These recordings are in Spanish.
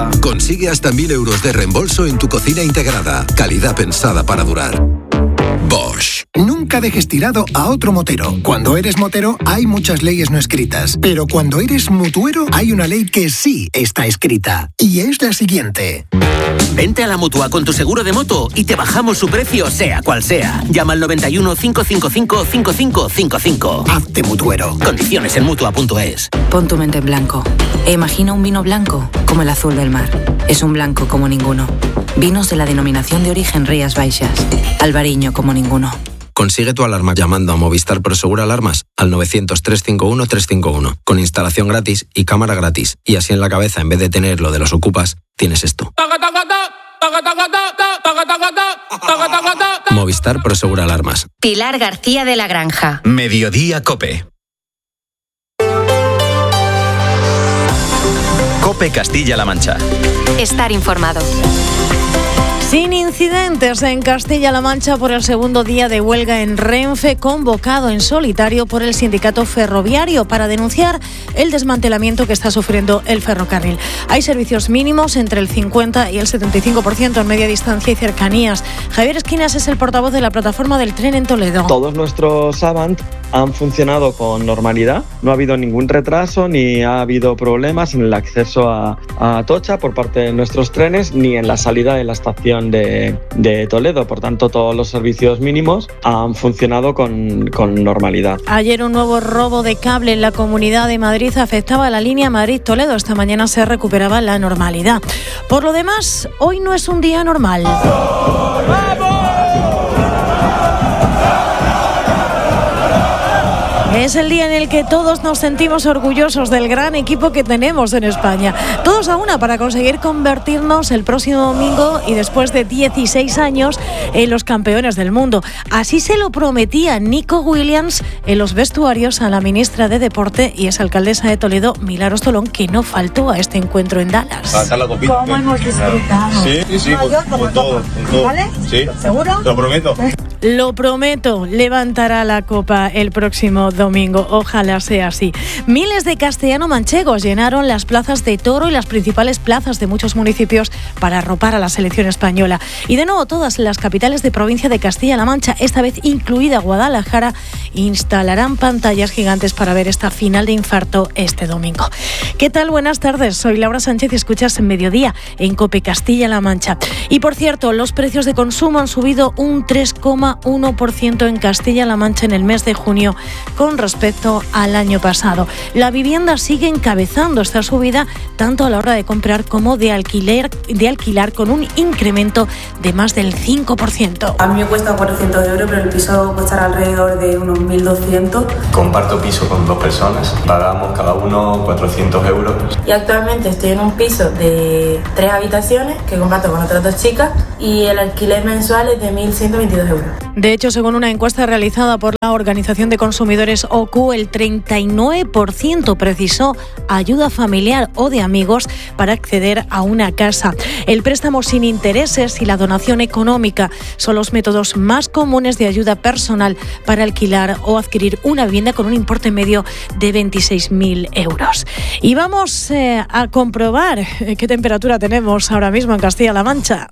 nada. Consigue hasta 1.000 euros de reembolso en tu cocina integrada. Calidad pensada para durar. Bosch. Nunca dejes tirado a otro motero. Cuando eres motero hay muchas leyes no escritas, pero cuando eres mutuero hay una ley que sí está escrita, y es la siguiente. Vente a la Mutua con tu seguro de moto y te bajamos su precio sea cual sea. Llama al 91 555 5555. Hazte mutuero. Condiciones en Mutua.es. Pon tu mente en blanco e imagina un vino blanco como el azul del mar. Es un blanco como ninguno. Vinos de la denominación de origen Rías Baixas. Albariño como ninguno. Consigue tu alarma llamando a Movistar Prosegur Alarmas al 900-351-351, con instalación gratis y cámara gratis. Y así en la cabeza, en vez de tener lo de los ocupas, tienes esto. Movistar Prosegur Alarmas. Pilar García de la Granja. Mediodía COPE. COPE Castilla-La Mancha. Estar informado. Sin incidentes en Castilla-La Mancha por el segundo día de huelga en Renfe, convocado en solitario por el sindicato ferroviario para denunciar el desmantelamiento que está sufriendo el ferrocarril. Hay servicios mínimos entre el 50 y el 75% en media distancia y cercanías. Javier Esquinas es el portavoz de la plataforma del tren en Toledo. Todos nuestros Avant han funcionado con normalidad. No ha habido ningún retraso ni ha habido problemas en el acceso a Atocha por parte de nuestros trenes ni en la salida de la estación de Toledo. Por tanto, todos los servicios mínimos han funcionado con normalidad. Ayer un nuevo robo de cable en la Comunidad de Madrid afectaba a la línea Madrid-Toledo. Esta mañana se recuperaba la normalidad. Por lo demás, hoy no es un día normal. Es el día en el que todos nos sentimos orgullosos del gran equipo que tenemos en España. Todos a una para conseguir convertirnos el próximo domingo y después de 16 años en los campeones del mundo. Así se lo prometía Nico Williams en los vestuarios a la ministra de Deporte y exalcaldesa de Toledo, Milagros Tolón, que no faltó a este encuentro en Dallas. ¿Cómo hemos disfrutado? Sí, con todo. ¿Vale? Sí. ¿Seguro? Lo prometo. Lo prometo, levantará la copa el próximo domingo. Ojalá sea así. Miles de castellano-manchegos llenaron las plazas de Toro y las principales plazas de muchos municipios para arropar a la selección española. Y de nuevo, todas las capitales de provincia de Castilla-La Mancha, esta vez incluida Guadalajara, instalarán pantallas gigantes para ver esta final de infarto este domingo. ¿Qué tal? Buenas tardes. Soy Laura Sánchez y escuchas en Mediodía en COPE Castilla-La Mancha. Y por cierto, los precios de consumo han subido un 3,1% en Castilla-La Mancha en el mes de junio con respecto al año pasado. La vivienda sigue encabezando esta subida tanto a la hora de comprar como de alquilar con un incremento de más del 5%. A mí me cuesta 400 euros, pero el piso costará alrededor de unos 1.200. Comparto piso con 2 personas, pagamos cada uno 400 euros. Y actualmente estoy en un piso de 3 habitaciones que comparto con otras 2 chicas y el alquiler mensual es de 1.122 euros. De hecho, según una encuesta realizada por la Organización de Consumidores OCU, el 39% precisó ayuda familiar o de amigos para acceder a una casa. El préstamo sin intereses y la donación económica son los métodos más comunes de ayuda personal para alquilar o adquirir una vivienda con un importe medio de 26.000 euros. Y vamos a comprobar qué temperatura tenemos ahora mismo en Castilla-La Mancha.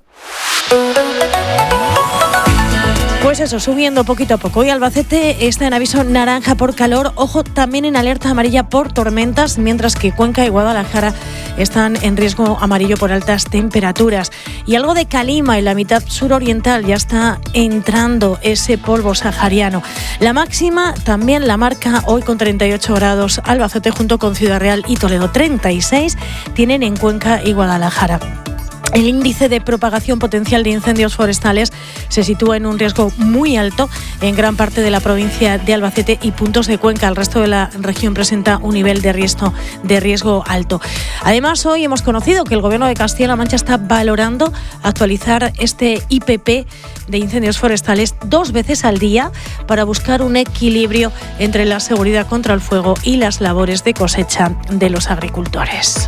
Pues eso, subiendo poquito a poco. Hoy Albacete está en aviso naranja por calor, ojo, también en alerta amarilla por tormentas, mientras que Cuenca y Guadalajara están en riesgo amarillo por altas temperaturas. Y algo de calima en la mitad suroriental, ya está entrando ese polvo sahariano. La máxima también la marca hoy con 38 grados Albacete junto con Ciudad Real y Toledo. 36 tienen en Cuenca y Guadalajara. El índice de propagación potencial de incendios forestales se sitúa en un riesgo muy alto en gran parte de la provincia de Albacete y puntos de Cuenca. El resto de la región presenta un nivel de riesgo alto. Además, hoy hemos conocido que el Gobierno de Castilla-La Mancha está valorando actualizar este IPP de incendios forestales 2 veces al día para buscar un equilibrio entre la seguridad contra el fuego y las labores de cosecha de los agricultores.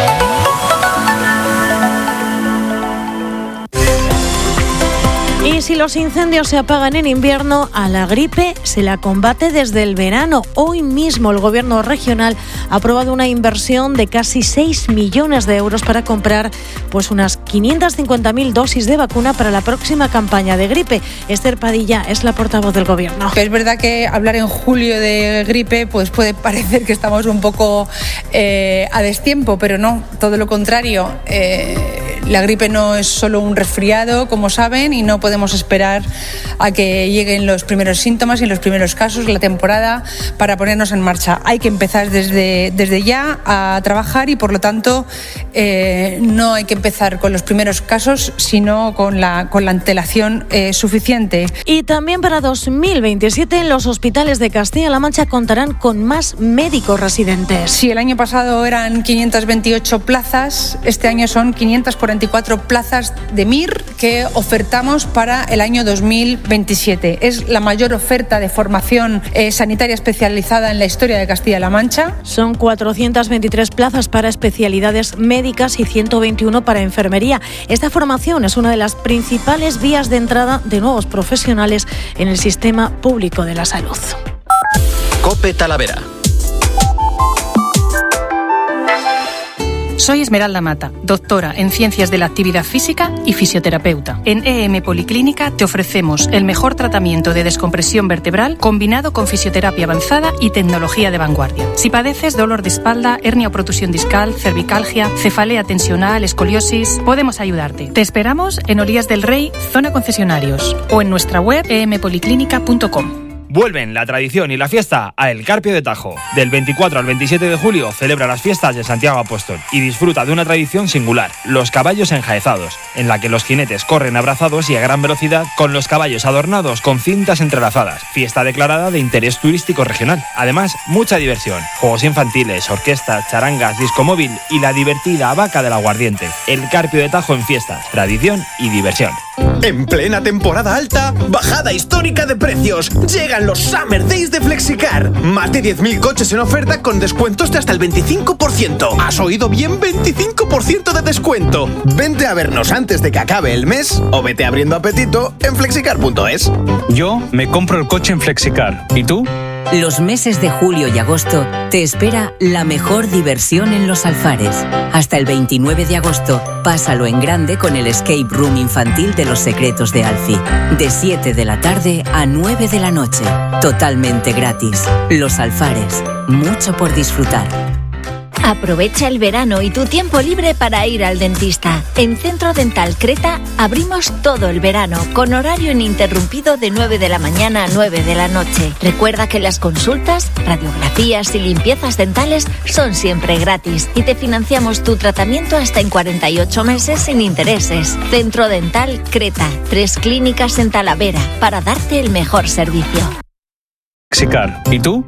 Y si los incendios se apagan en invierno, a la gripe se la combate desde el verano. Hoy mismo el Gobierno regional ha aprobado una inversión de casi 6 millones de euros para comprar pues unas 550.000 dosis de vacuna para la próxima campaña de gripe. Esther Padilla es la portavoz del Gobierno. Es verdad que hablar en julio de gripe pues puede parecer que estamos un poco a destiempo, pero no, todo lo contrario. La gripe no es solo un resfriado, como saben, y no podemos esperar a que lleguen los primeros síntomas y los primeros casos, la temporada, para ponernos en marcha. Hay que empezar desde ya a trabajar y, por lo tanto, no hay que empezar con los primeros casos, sino con la antelación suficiente. Y también para 2027 los hospitales de Castilla-La Mancha contarán con más médicos residentes. Si el año pasado eran 528 plazas, este año son 544 plazas de MIR que ofertamos para el año 2027. Es la mayor oferta de formación sanitaria especializada en la historia de Castilla-La Mancha. Son 423 plazas para especialidades médicas y 121 para enfermería. Esta formación es una de las principales vías de entrada de nuevos profesionales en el sistema público de la salud. COPE Talavera. Soy Esmeralda Mata, doctora en Ciencias de la Actividad Física y fisioterapeuta. En EM Policlínica te ofrecemos el mejor tratamiento de descompresión vertebral combinado con fisioterapia avanzada y tecnología de vanguardia. Si padeces dolor de espalda, hernia o protusión discal, cervicalgia, cefalea tensional, escoliosis, podemos ayudarte. Te esperamos en Orillas del Rey, zona concesionarios, o en nuestra web empoliclínica.com. Vuelven la tradición y la fiesta a El Carpio de Tajo. Del 24 al 27 de julio celebra las fiestas de Santiago Apóstol y disfruta de una tradición singular, los caballos enjaezados, en la que los jinetes corren abrazados y a gran velocidad con los caballos adornados con cintas entrelazadas. Fiesta declarada de interés turístico regional. Además, mucha diversión, juegos infantiles, orquestas, charangas, disco móvil y la divertida vaca del aguardiente. El Carpio de Tajo en fiestas, tradición y diversión. En plena temporada alta, bajada histórica de precios. Llegan los Summer Days de Flexicar. Más de 10.000 coches en oferta con descuentos de hasta el 25%. ¿Has oído bien? 25% de descuento. Vente a vernos antes de que acabe el mes o vete abriendo apetito en flexicar.es. Yo me compro el coche en Flexicar. ¿Y tú? Los meses de julio y agosto te espera la mejor diversión en Los Alfares. Hasta el 29 de agosto, pásalo en grande con el Escape Room infantil de Los Secretos de Alfie. De 7 de la tarde a 9 de la noche. Totalmente gratis. Los Alfares. Mucho por disfrutar. Aprovecha el verano y tu tiempo libre para ir al dentista. En Centro Dental Creta abrimos todo el verano, con horario ininterrumpido de 9 de la mañana a 9 de la noche. Recuerda que las consultas, radiografías y limpiezas dentales son siempre gratis y te financiamos tu tratamiento hasta en 48 meses sin intereses. Centro Dental Creta, 3 clínicas en Talavera, para darte el mejor servicio. Flexicar. ¿Y tú?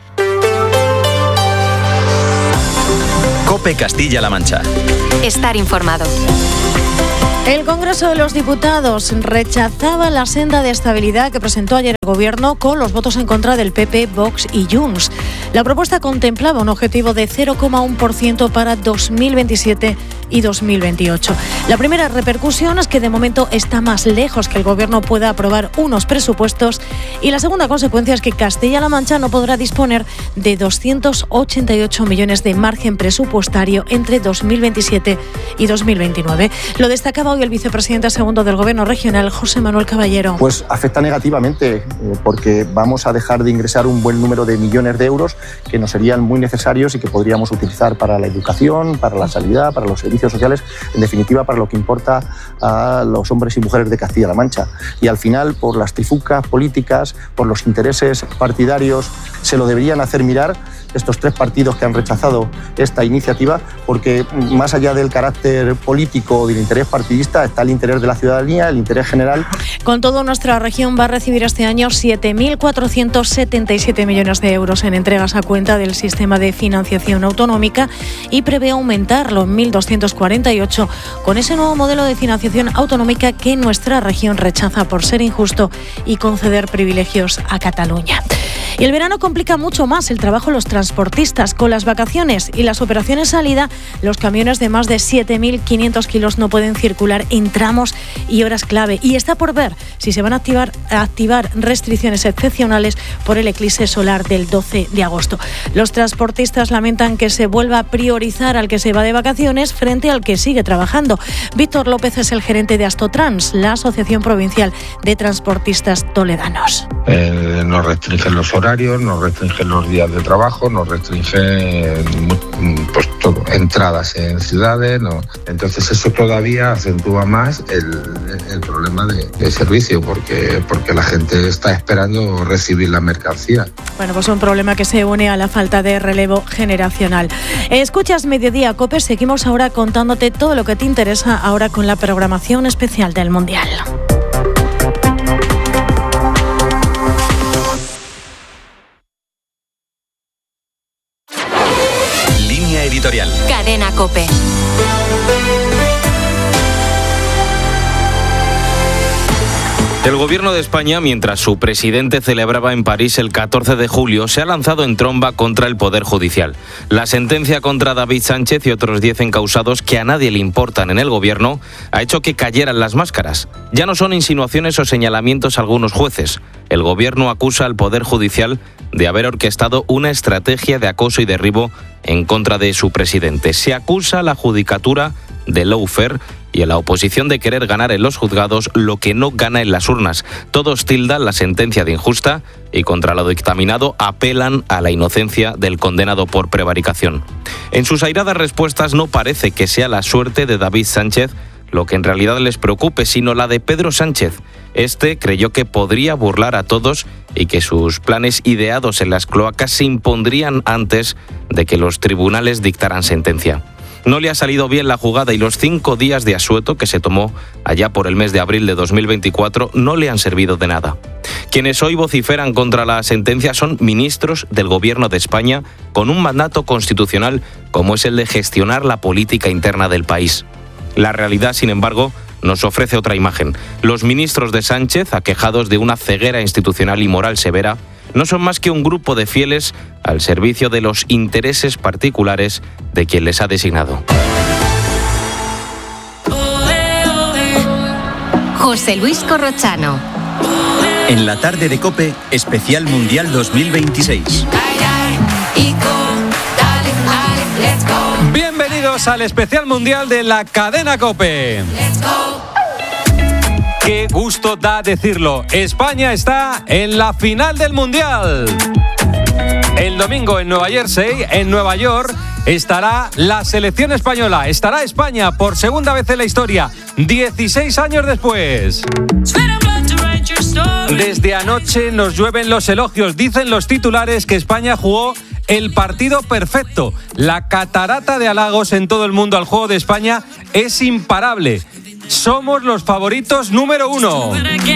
COPE Castilla-La Mancha. Estar informado. El Congreso de los Diputados rechazaba la senda de estabilidad que presentó ayer el Gobierno con los votos en contra del PP, Vox y Junts. La propuesta contemplaba un objetivo de 0,1% para 2027 y 2028. La primera repercusión es que de momento está más lejos que el Gobierno pueda aprobar unos presupuestos, y la segunda consecuencia es que Castilla-La Mancha no podrá disponer de 288 millones de margen presupuestario entre 2027 y 2029. Lo destacaba hoy el vicepresidente segundo del Gobierno regional, José Manuel Caballero. Pues afecta negativamente porque vamos a dejar de ingresar un buen número de millones de euros que nos serían muy necesarios y que podríamos utilizar para la educación, para la sanidad, para los servicios sociales, en definitiva para lo que importa a los hombres y mujeres de Castilla-La Mancha. Y al final, por las trifulcas políticas, por los intereses partidarios, se lo deberían hacer mirar estos 3 partidos que han rechazado esta iniciativa, porque más allá del carácter político o del interés partidista está el interés de la ciudadanía, el interés general. Con todo, nuestra región va a recibir este año año 7.477 millones de euros en entregas a cuenta del sistema de financiación autonómica y prevé aumentarlo en 1.248 con ese nuevo modelo de financiación autonómica que nuestra región rechaza por ser injusto y conceder privilegios a Cataluña. Y el verano complica mucho más el trabajo de los transportistas. Con las vacaciones y las operaciones salida, los camiones de más de 7.500 kilos no pueden circular en tramos y horas clave. Y está por ver si se van a activar restricciones excepcionales por el eclipse solar del 12 de agosto. Los transportistas lamentan que se vuelva a priorizar al que se va de vacaciones frente al que sigue trabajando. Víctor López es el gerente de Astotrans, la Asociación Provincial de Transportistas Toledanos. Nos restringen los horarios, nos restringen los días de trabajo, nos restringen pues todo, entradas en ciudades, ¿no? Entonces eso todavía acentúa más el problema de servicio porque la gente está esperando recibir la mercancía. Bueno, pues un problema que se une a la falta de relevo generacional. Escuchas Mediodía COPE, seguimos ahora contándote todo lo que te interesa ahora con la programación especial del Mundial. Editorial. Cadena COPE. El Gobierno de España, mientras su presidente celebraba en París el 14 de julio, se ha lanzado en tromba contra el Poder Judicial. La sentencia contra David Sánchez y otros 10 encausados que a nadie le importan en el Gobierno ha hecho que cayeran las máscaras. Ya no son insinuaciones o señalamientos algunos jueces. El Gobierno acusa al Poder Judicial de haber orquestado una estrategia de acoso y derribo en contra de su presidente. Se acusa a la Judicatura de lawfare y a la oposición de querer ganar en los juzgados lo que no gana en las urnas. Todos tildan la sentencia de injusta y contra lo dictaminado apelan a la inocencia del condenado por prevaricación. En sus airadas respuestas no parece que sea la suerte de David Sánchez lo que en realidad les preocupe, sino la de Pedro Sánchez. Este creyó que podría burlar a todos y que sus planes ideados en las cloacas se impondrían antes de que los tribunales dictaran sentencia. No le ha salido bien la jugada y los 5 días de asueto que se tomó allá por el mes de abril de 2024 no le han servido de nada. Quienes hoy vociferan contra la sentencia son ministros del Gobierno de España con un mandato constitucional como es el de gestionar la política interna del país. La realidad, sin embargo, nos ofrece otra imagen. Los ministros de Sánchez, aquejados de una ceguera institucional y moral severa, no son más que un grupo de fieles al servicio de los intereses particulares de quien les ha designado. José Luis Corrochano. En la tarde de COPE, especial Mundial 2026. Bienvenidos al especial Mundial de la cadena COPE. Qué gusto da decirlo. España está en la final del Mundial. El domingo en Nueva Jersey, en Nueva York, estará la selección española. Estará España por segunda vez en la historia, 16 años después. Desde anoche nos llueven los elogios. Dicen los titulares que España jugó el partido perfecto. La catarata de halagos en todo el mundo al juego de España es imparable. Somos los favoritos número 1.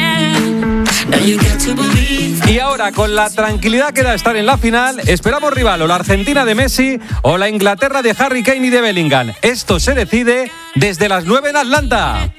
Y ahora, con la tranquilidad que da estar en la final, esperamos rival o la Argentina de Messi o la Inglaterra de Harry Kane y de Bellingham. Esto se decide desde las 9 en Atlanta.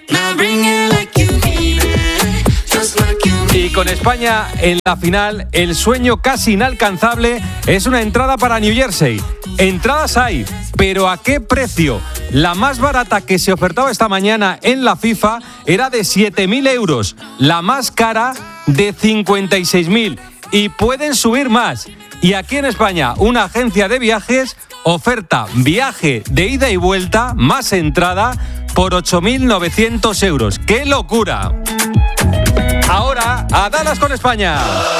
Y con España en la final, el sueño casi inalcanzable es una entrada para New Jersey. Entradas hay, pero ¿a qué precio? La más barata que se ofertaba esta mañana en la FIFA era de 7.000 euros. La más cara de 56.000. Y pueden subir más. Y aquí en España, una agencia de viajes oferta viaje de ida y vuelta más entrada por 8.900 euros. ¡Qué locura! Ahora, a Dallas con España.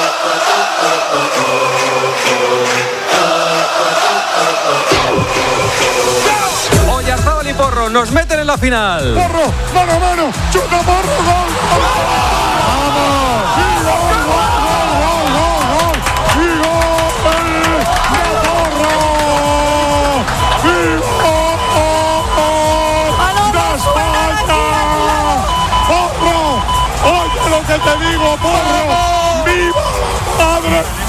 Oyarzábal y Porro nos meten en la final. Porro, mano a mano, chuta Porro, gol. ¡Vamos! ¡Que te digo, Porro!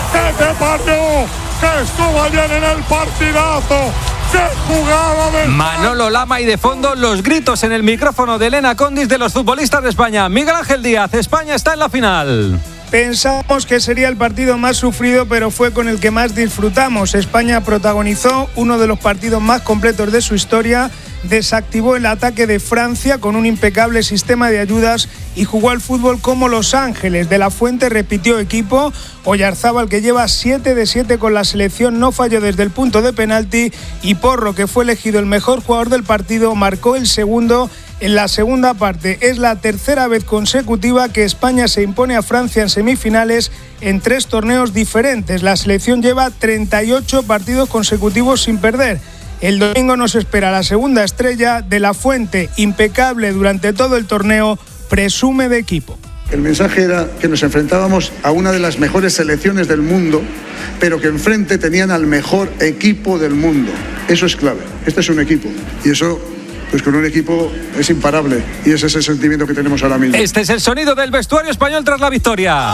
¡Que te parió! ¡Que estuvo ayer en el partidazo! ¡Qué jugada de Manolo Lama y de fondo los gritos en el micrófono de Elena Condis de los futbolistas de España. Miguel Ángel Díaz, España está en la final. Pensamos que sería el partido más sufrido, pero fue con el que más disfrutamos. España protagonizó uno de los partidos más completos de su historia, desactivó el ataque de Francia con un impecable sistema de ayudas y jugó al fútbol como Los Ángeles. De la Fuente repitió equipo. Oyarzábal, que lleva 7 de 7 con la selección, no falló desde el punto de penalti, y Porro, que fue elegido el mejor jugador del partido, marcó el segundo en la segunda parte. Es la tercera vez consecutiva que España se impone a Francia en semifinales en 3 torneos diferentes. La selección lleva 38 partidos consecutivos sin perder. El domingo nos espera la segunda estrella. De la Fuente, impecable durante todo el torneo, presume de equipo. El mensaje era que nos enfrentábamos a una de las mejores selecciones del mundo, pero que enfrente tenían al mejor equipo del mundo. Eso es clave. Este es un equipo. Y eso, pues con un equipo es imparable. Y ese es el sentimiento que tenemos ahora mismo. Este es el sonido del vestuario español tras la victoria.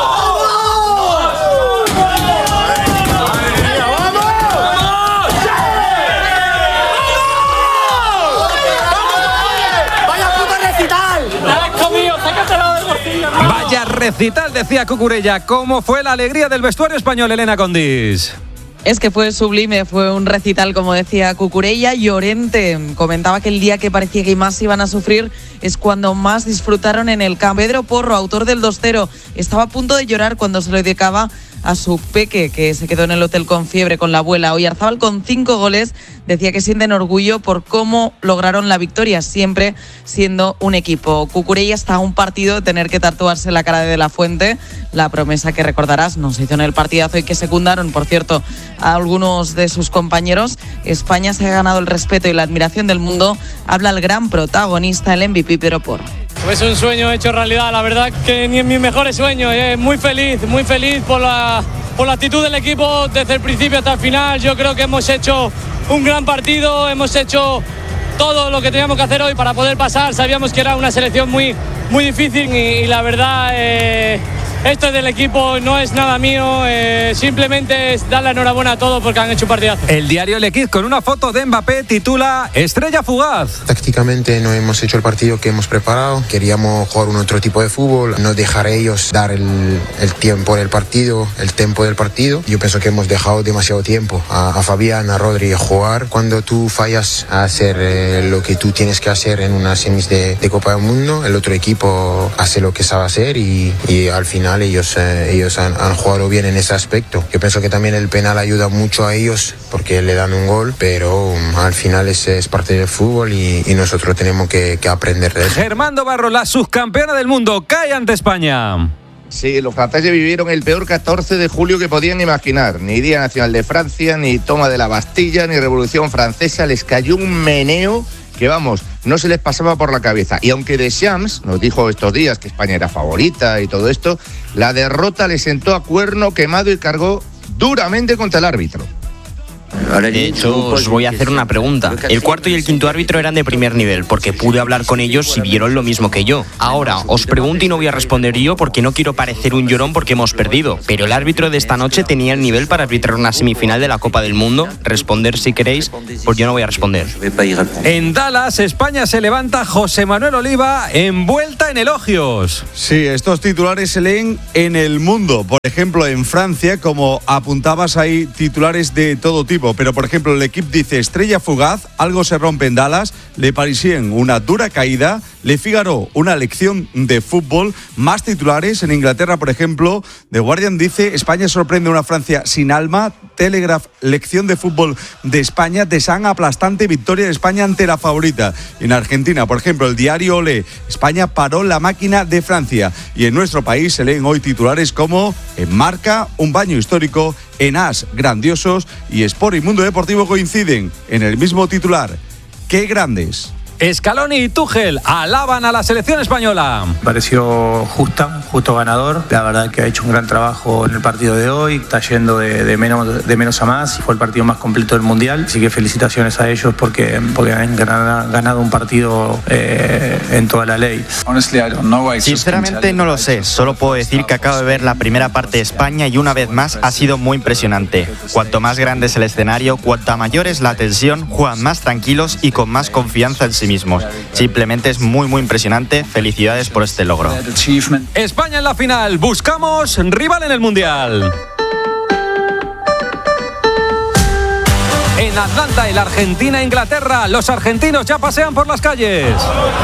Vaya recital, decía Cucurella. ¿Cómo fue la alegría del vestuario español, Elena Condis? Es que fue sublime, fue un recital, como decía Cucurella. Llorente comentaba que el día que parecía que más iban a sufrir es cuando más disfrutaron en el campo. Pedro Porro, autor del 2-0, estaba a punto de llorar cuando se lo dedicaba a su peque, que se quedó en el hotel con fiebre con la abuela. Oyarzábal, con 5 goles, decía que sienten orgullo por cómo lograron la victoria, siempre siendo un equipo. Cucurella está a un partido de tener que tatuarse la cara de la Fuente, la promesa que recordarás no se hizo en el partidazo y que secundaron, por cierto, a algunos de sus compañeros. España se ha ganado el respeto y la admiración del mundo. Habla el gran protagonista, el MVP Pedro Porro. Es un sueño hecho realidad, la verdad que ni en mis mejores sueños. Muy feliz por la actitud del equipo desde el principio hasta el final. Yo creo que hemos hecho un gran partido, hemos hecho todo lo que teníamos que hacer hoy para poder pasar. Sabíamos que era una selección muy difícil y la verdad esto del equipo no es nada mío, simplemente es dar la enhorabuena a todos porque han hecho un partidazo. El diario El Equipo, con una foto de Mbappé, titula Estrella fugaz. Tácticamente no hemos hecho el partido que hemos preparado, queríamos jugar un otro tipo de fútbol, no dejar a ellos dar el tiempo del partido, el tempo del partido. Yo pienso que hemos dejado demasiado tiempo a Fabián, a Rodri jugar. Cuando tú fallas a hacer lo que tú tienes que hacer en una semis de Copa del Mundo, el otro equipo hace lo que sabe hacer y al final ellos han jugado bien en ese aspecto. Yo pienso que también el penal ayuda mucho a ellos porque le dan un gol, pero al final es parte del fútbol y nosotros tenemos que aprender de eso. Germán Barro, la subcampeona del mundo, cae ante España. Sí, los franceses vivieron el peor 14 de julio que podían imaginar. Ni Día Nacional de Francia, ni toma de la Bastilla, ni Revolución Francesa. Les cayó un meneo que, vamos, no se les pasaba por la cabeza. Y aunque Deschamps nos dijo estos días que España era favorita y todo esto, la derrota le sentó a cuerno quemado y cargó duramente contra el árbitro. De hecho, os voy a hacer una pregunta. El cuarto y el quinto árbitro eran de primer nivel, porque pude hablar con ellos y vieron lo mismo que yo. Ahora, os pregunto y no voy a responder yo porque no quiero parecer un llorón porque hemos perdido. Pero el árbitro de esta noche tenía el nivel para arbitrar una semifinal de la Copa del Mundo. Responder si queréis, pues yo no voy a responder. En Dallas, España se levanta. José Manuel Oliva, envuelta en elogios. Sí, estos titulares se leen en El Mundo. Por ejemplo, en Francia, como apuntabas, hay titulares de todo tipo. Pero, por ejemplo, el equipo dice estrella fugaz, algo se rompe en Dallas, Le Parisien, una dura caída, Le Figaro, una lección de fútbol. Más titulares en Inglaterra, por ejemplo, The Guardian dice España sorprende a una Francia sin alma, Telegraph, lección de fútbol de España, The Sun, aplastante victoria de España ante la favorita. En Argentina, por ejemplo, el diario Olé, España paró la máquina de Francia. Y en nuestro país se leen hoy titulares como en Marca, un baño histórico, en As, grandiosos, y Sport y Mundo Deportivo coinciden en el mismo titular. ¡Qué grandes! Scaloni y Tuchel alaban a la selección española. Pareció justo ganador. La verdad que ha hecho un gran trabajo en el partido de hoy. Está yendo de menos a más. Fue el partido más completo del Mundial. Así que felicitaciones a ellos porque han ganado un partido en toda la ley. Sinceramente no lo sé. Solo puedo decir que acabo de ver la primera parte de España y una vez más ha sido muy impresionante. Cuanto más grande es el escenario, cuanta mayor es la tensión, juegan más tranquilos y con más confianza en sí mismos. Simplemente es muy impresionante. Felicidades por este logro. España en la final. Buscamos rival en el Mundial. En Atlanta, el Argentina-Inglaterra. Los argentinos ya pasean por las calles.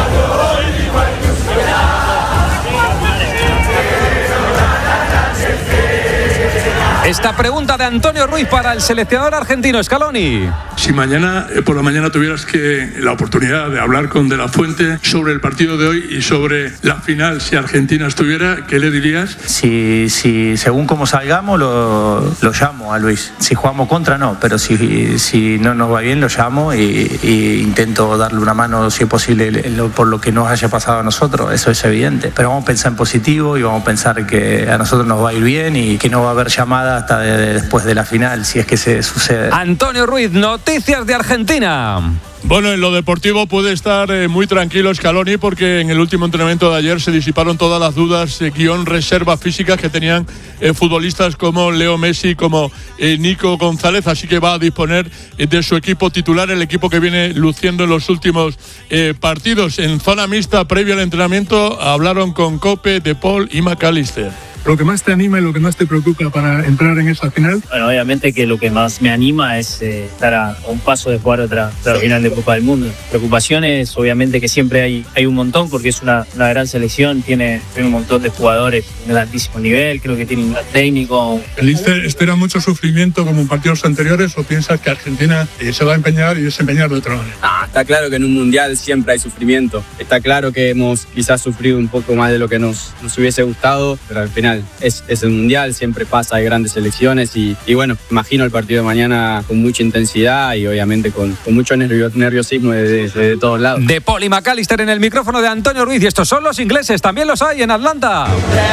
Esta pregunta de Antonio Ruiz para el seleccionador argentino, Scaloni. Si mañana por la mañana tuvieras la oportunidad de hablar con De La Fuente sobre el partido de hoy y sobre la final, si Argentina estuviera, ¿qué le dirías? Si según cómo salgamos lo llamo a Luis. Si jugamos contra no, pero si no nos va bien lo llamo y intento darle una mano si es posible por lo que nos haya pasado a nosotros. Eso es evidente. Pero vamos a pensar en positivo y vamos a pensar que a nosotros nos va a ir bien y que no va a haber llamada hasta después de la final, si es que se sucede. Antonio Ruiz, noticias de Argentina. Bueno, en lo deportivo puede estar muy tranquilo Scaloni porque en el último entrenamiento de ayer se disiparon todas las dudas, reservas físicas que tenían futbolistas como Leo Messi, como Nico González, así que va a disponer de su equipo titular, el equipo que viene luciendo en los últimos partidos. En zona mixta, previo al entrenamiento, hablaron con Cope, De Paul y McAllister. ¿Lo que más te anima y lo que más te preocupa para entrar en esa final? Bueno, obviamente que lo que más me anima es estar a un paso de jugar otra final de Copa del Mundo. Preocupaciones, obviamente que siempre hay un montón porque es una gran selección, tiene un montón de jugadores de altísimo nivel, creo que tiene un gran técnico. ¿El Inter espera mucho sufrimiento como en partidos anteriores o piensas que Argentina se va a empeñar y desempeñar de otra manera? Está claro que en un mundial siempre hay sufrimiento. Está claro que hemos quizás sufrido un poco más de lo que nos hubiese gustado, pero al final es el mundial, siempre pasa, hay grandes selecciones y bueno, imagino el partido de mañana con mucha intensidad y obviamente con mucho nerviosismo de todos lados. De Paul y McAllister en el micrófono de Antonio Ruiz, y estos son los ingleses, también los hay en Atlanta.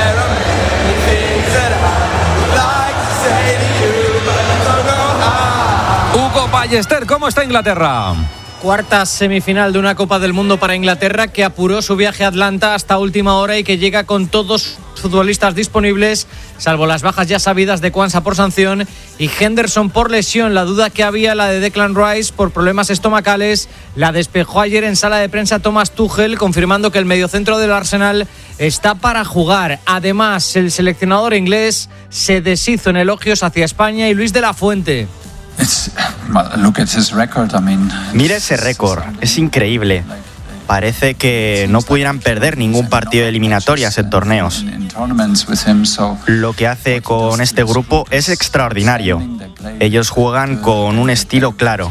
Hugo Ballester, ¿cómo está Inglaterra? Cuarta semifinal de una Copa del Mundo para Inglaterra, que apuró su viaje a Atlanta hasta última hora y que llega con todos los futbolistas disponibles, salvo las bajas ya sabidas de Quansah por sanción y Henderson por lesión. La duda que había, la de Declan Rice por problemas estomacales, la despejó ayer en sala de prensa Thomas Tuchel, confirmando que el mediocentro del Arsenal está para jugar. Además, el seleccionador inglés se deshizo en elogios hacia España y Luis de la Fuente. Mira ese récord, es increíble. Parece que no pudieran perder ningún partido de eliminatorias en torneos. Lo que hace con este grupo es extraordinario. Ellos juegan con un estilo claro.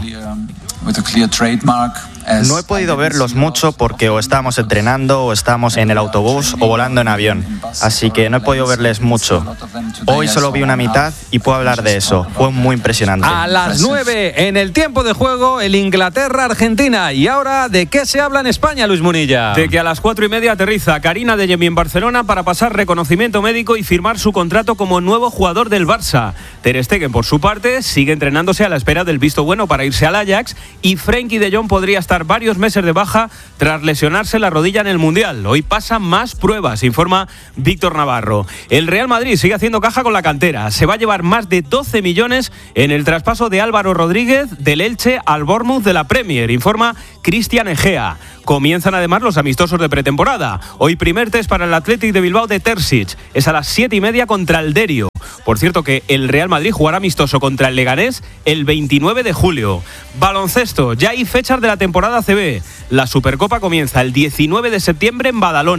No he podido verlos mucho porque o estamos entrenando o estamos en el autobús o volando en avión, así que no he podido verles mucho. Hoy solo vi una mitad y puedo hablar de eso. Fue muy impresionante. A las 9 en el tiempo de juego, el Inglaterra-Argentina. Y ahora, ¿de qué se habla en España, Luis Munilla? De que a las 4:30 aterriza Karina Dejemi en Barcelona para pasar reconocimiento médico y firmar su contrato como nuevo jugador del Barça. Ter Stegen, por su parte, sigue entrenándose a la espera del visto bueno para irse al Ajax, y Frenkie de Jong podría estar varios meses de baja tras lesionarse la rodilla en el Mundial. Hoy pasan más pruebas, informa Víctor Navarro. El Real Madrid sigue haciendo caja con la cantera. Se va a llevar más de 12 millones en el traspaso de Álvaro Rodríguez del Elche al Bournemouth de la Premier, informa Cristian Egea. Comienzan además los amistosos de pretemporada. Hoy primer test para el Athletic de Bilbao de Terzic. Es a las 7:30 contra el Derio. Por cierto que el Real Madrid jugará amistoso contra el Leganés el 29 de julio. Baloncesto, ya hay fechas de la temporada ACB. La Supercopa comienza el 19 de septiembre en Badalona.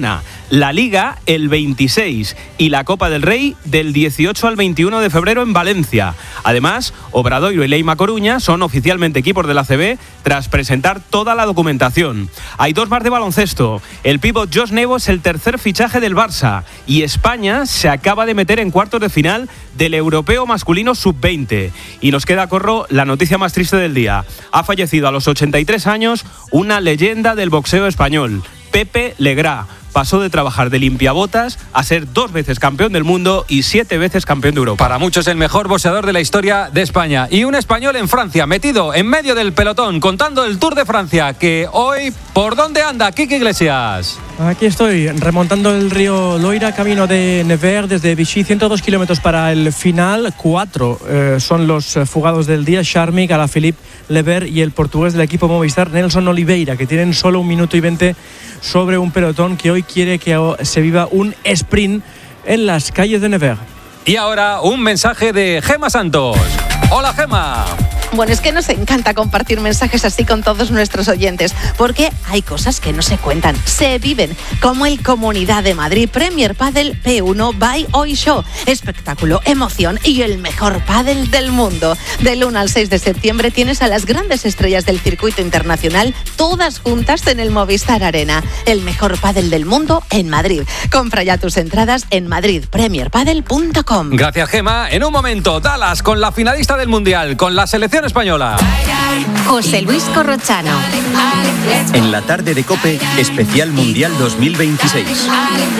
la Liga el 26 y la Copa del Rey del 18 al 21 de febrero en Valencia. Además, Obradoiro y Leima Coruña son oficialmente equipos de la ACB tras presentar toda la documentación. Hay dos más de baloncesto. El pívot Josh Nebo es el tercer fichaje del Barça y España se acaba de meter en cuartos de final del Europeo Masculino Sub-20. Y nos queda, Corro, la noticia más triste del día. Ha fallecido a los 83 años una leyenda del boxeo español, Pepe Legrá. Pasó de trabajar de limpiabotas a ser 2 veces campeón del mundo y 7 veces campeón de Europa. Para muchos el mejor boxeador de la historia de España. Y un español en Francia, metido en medio del pelotón, contando el Tour de Francia, que hoy, ¿por dónde anda Quique Iglesias? Aquí estoy, remontando el río Loira, camino de Nevers desde Vichy, 102 kilómetros para el final. 4 son los fugados del día: Charmy, Alaphilippe, Lever y el portugués del equipo Movistar, Nelson Oliveira, que tienen solo 1 minuto y 20 sobre un pelotón que hoy quiere que se viva un sprint en las calles de Nevers. Y ahora un mensaje de Gema Santos. Hola, Gema. Bueno, es que nos encanta compartir mensajes así con todos nuestros oyentes, porque hay cosas que no se cuentan, se viven, como el Comunidad de Madrid Premier Padel P1 by Oisho. Espectáculo, emoción y el mejor pádel del mundo. Del 1 al 6 de septiembre tienes a las grandes estrellas del circuito internacional todas juntas en el Movistar Arena. El mejor pádel del mundo en Madrid. Compra ya tus entradas en madridpremierpadel.com. Gracias, Gema. En un momento, Dallas con la finalista del Mundial, con la selección española. José Luis Corrochano. En la tarde de COPE, especial Mundial 2026.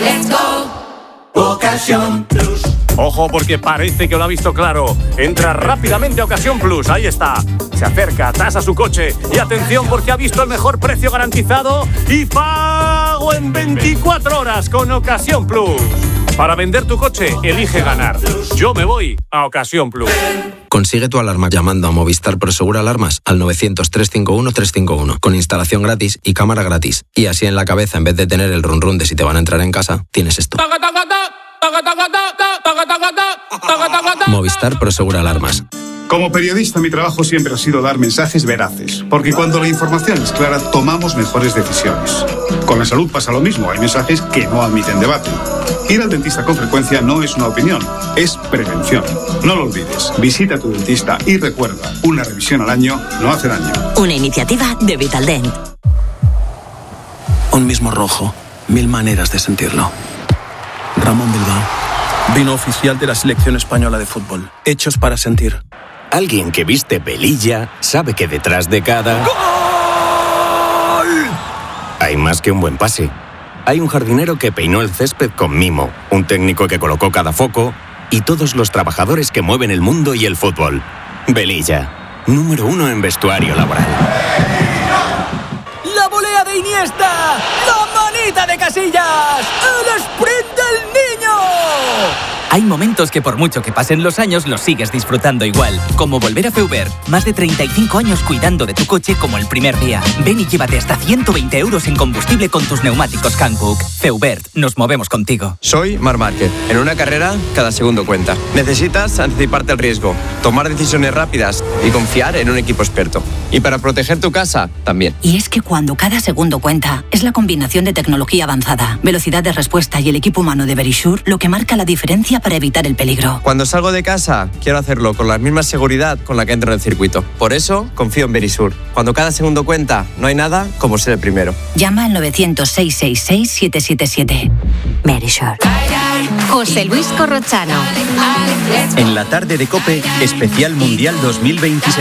Ocasión Plus. Ojo, porque parece que lo ha visto claro. Entra rápidamente a Ocasión Plus. Ahí está. Se acerca, tasa su coche. Y atención, porque ha visto el mejor precio garantizado y pago en 24 horas con Ocasión Plus. Para vender tu coche, elige ganar. Yo me voy a Ocasión Plus. Consigue tu alarma llamando a Movistar Prosegur Alarmas al 900-351-351 con instalación gratis y cámara gratis. Y así en la cabeza, en vez de tener el run run de si te van a entrar en casa, tienes esto. Movistar Prosegur Alarmas. Como periodista, mi trabajo siempre ha sido dar mensajes veraces, porque cuando la información es clara, tomamos mejores decisiones. Con la salud pasa lo mismo, hay mensajes que no admiten debate. Ir al dentista con frecuencia no es una opinión, es prevención. No lo olvides, visita a tu dentista y recuerda, una revisión al año no hace daño. Una iniciativa de Vitaldent. Un mismo rojo, 1000 maneras de sentirlo. Ramón Bilbao, vino oficial de la selección española de fútbol, hechos para sentir. Alguien que viste velilla sabe que detrás de cada ¡gol! Hay más que un buen pase. Hay un jardinero que peinó el césped con mimo, un técnico que colocó cada foco y todos los trabajadores que mueven el mundo y el fútbol. Velilla, número 1 en vestuario laboral. ¡La volea de Iniesta! ¡La manita de Casillas! ¡El sprint del niño! Hay momentos que por mucho que pasen los años los sigues disfrutando igual, como volver a Feubert. Más de 35 años cuidando de tu coche como el primer día. Ven y llévate hasta 120 euros en combustible con tus neumáticos Hankook. Feubert, nos movemos contigo. Soy Marc Márquez. En una carrera, cada segundo cuenta. Necesitas anticiparte al riesgo, tomar decisiones rápidas y confiar en un equipo experto. Y para proteger tu casa, también. Y es que cuando cada segundo cuenta, es la combinación de tecnología avanzada, velocidad de respuesta y el equipo humano de Verisure lo que marca la diferencia para evitar el peligro. Cuando salgo de casa, quiero hacerlo con la misma seguridad con la que entro en el circuito. Por eso, confío en Verisure. Cuando cada segundo cuenta, no hay nada como ser el primero. Llama al 900-666-777. Verisure. José Luis Corrochano. En la tarde de COPE, especial Mundial 2026.